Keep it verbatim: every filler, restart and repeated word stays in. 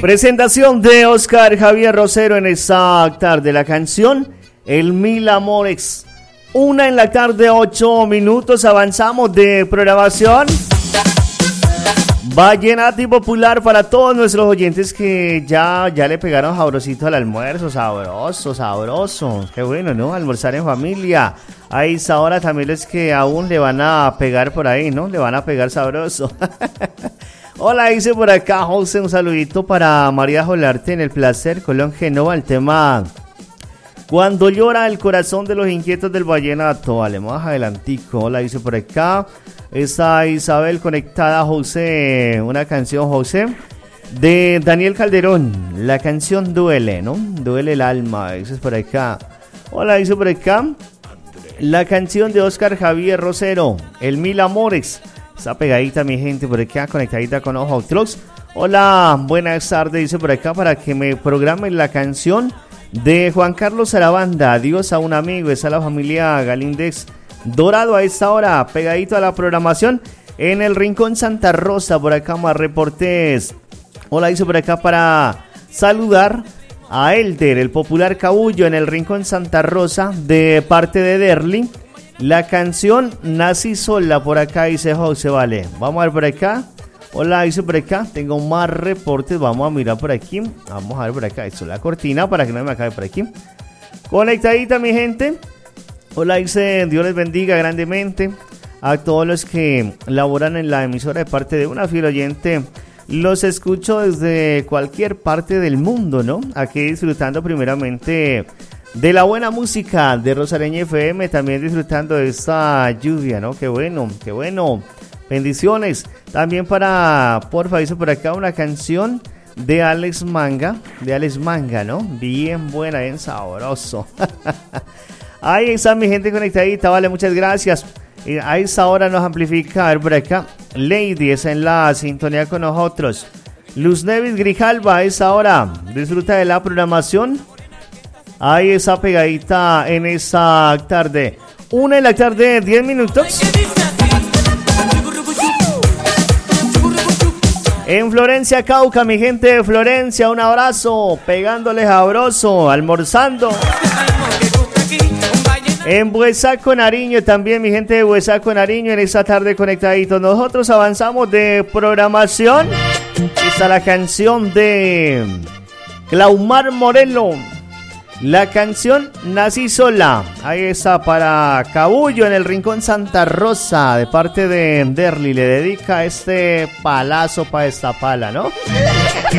Presentación de Oscar Javier Rosero en esta tarde. La canción El Mil Amores. Una en la tarde, ocho minutos. Avanzamos de programación. Vallenato y popular para todos nuestros oyentes que ya, ya le pegaron sabrosito al almuerzo. Sabroso, sabroso. Qué bueno, ¿no? Almorzar en familia. A esa hora también es que aún le van a pegar por ahí, ¿no? Le van a pegar sabroso. Hola, dice por acá José, un saludito para María Jolarte en el placer, Colón Genova, el tema Cuando llora el corazón de los inquietos del vallenato. Vale, más adelantico. Hola, dice por acá. Está Isabel conectada, José, una canción, José, de Daniel Calderón. La canción duele, ¿no? Duele el alma, dice por acá. Hola, dice por acá. La canción de Oscar Javier Rosero, El Mil Amores. Está pegadita mi gente por acá, conectadita con Ojo Trucks. Hola, buenas tardes, dice por acá, para que me programen la canción de Juan Carlos Sarabanda, Adiós a un amigo. Esa es la familia Galíndez Dorado a esta hora, pegadito a la programación en el Rincón Santa Rosa. Por acá más reportes. Hola, dice por acá para saludar a Elder, el popular cabullo en el Rincón Santa Rosa, de parte de Derly. La canción Nací Sola, por acá dice José, vale. Vamos a ver por acá. Hola, dice por acá. Tengo más reportes. Vamos a mirar por aquí. Vamos a ver por acá. Esto es la cortina para que no me acabe por aquí. Conectadita, mi gente. Hola, dice Dios les bendiga grandemente a todos los que laboran en la emisora de parte de una fiel oyente. Los escucho desde cualquier parte del mundo, ¿no? Aquí disfrutando primeramente de la buena música de Rosareña F M, también disfrutando de esta lluvia, ¿no? Qué bueno, qué bueno. Bendiciones. También para, porfa, dice por acá una canción de Alex Manga, de Alex Manga, ¿no? Bien buena, bien sabroso. Ahí está mi gente conectadita, vale, muchas gracias. A esa hora nos amplifica, a ver por acá. Lady es en la sintonía con nosotros. Luz Nevis Grijalva a esa hora disfruta de la programación. Ahí está pegadita en esa tarde. Una en la tarde, diez minutos. En Florencia, Cauca, mi gente de Florencia, un abrazo, pegándoles sabroso, almorzando. En Buesaco, Nariño, también mi gente de Buesaco, Nariño, en esta tarde conectaditos. Nosotros avanzamos de programación. Está la canción de Claumar Morelo. La canción Nací Sola. Ahí está para Cabullo en el Rincón Santa Rosa, de parte de Derly. Le dedica este palazo para esta pala, ¿no?